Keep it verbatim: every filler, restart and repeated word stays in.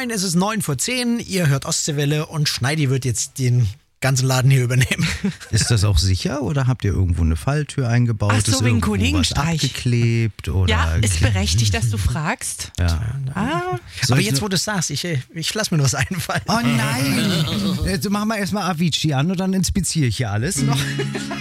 moin, es ist neun vor zehn, ihr hört Ostseewelle und Schneidi wird jetzt den ganzen Laden hier übernehmen. Ist das auch sicher oder habt ihr irgendwo eine Falltür eingebaut? Ach so, ist wegen irgendwo was Kollegenstreich. abgeklebt? Oder Ja, ist berechtigt, dass du fragst. Ja. Ah, Aber jetzt, wo du es sagst, ich, ich lass mir nur was einfallen. Oh nein! Jetzt machen wir erstmal Avicii an und dann inspiziere ich hier alles noch.